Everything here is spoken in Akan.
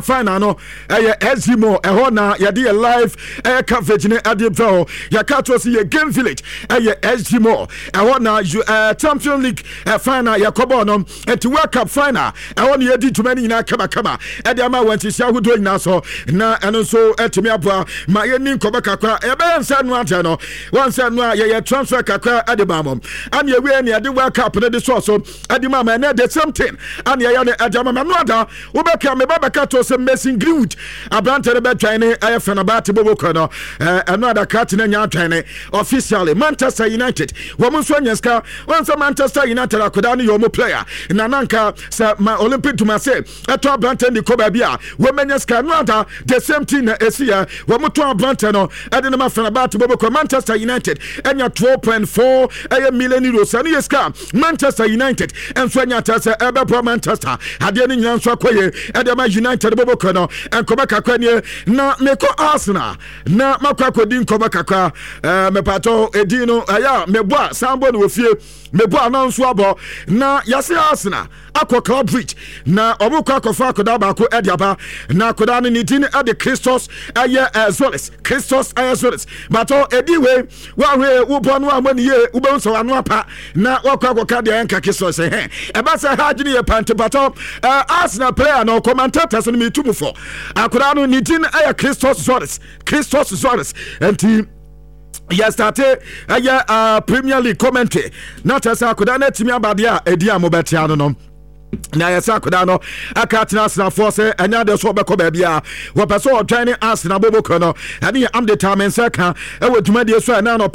final no Ezimo ehona yade live coverage ne ade bro yaka to see game village Ezimo ehona Champions League final yakobo no and World Cup final ehona yedi tumani na kama ade ama wanti sia hudo ina so na eno so etimi aboa ma yeni nkoba kakra ebe nsa no ante no wansa no ye transfer kakra ade bamom ane we ne ade World Cup ne de so ade mama na the same thing ane ya ne ade mama no ada wo be ka me baba ka to Mason Greenwood abrante be twene Fenerbahce Boboko no another cat na nya twene officially Manchester United wo so nyaska once Manchester United akoda no yomo player na nanka sa ma Olympic to say eto abrante ni ko ba bia wo menyaska no ada the same thing na esia wo to abrante no ade na Fenerbahce Boboko Manchester United enya 12.4 million euros ani yeska Manchester United enso nya tase ebe pro Manchester ade ni nya nso akoye ade ma United Boboko no enkoba kakwa ni na meko Arsenal na makwa kodi nkoba kakwa mepato edino aya meboa sambo no ofie meboa na nso abo na yase Arsenal akwa Club Bridge na obukwa akofa akoda ba ko ediaba na akoda ni tin ade Christos aya Zolis Christos aya Zolis bato ediwe wa we ubo no amani ye ube nso anu apa na wakwa akoka de enka Christos he eba se hagini ye pante bato Arsenal player no commentators ni metumu for akoda no ni tin aya Christos Zolis and ya starte Premier League commentary not as akoda na timi abadia edi amobetia no na yesa akoda no akatina Arsenal force anya de so beko ba bia wo peso o training Arsenal Boboko no ani am determine seka e wo dwuma de so na no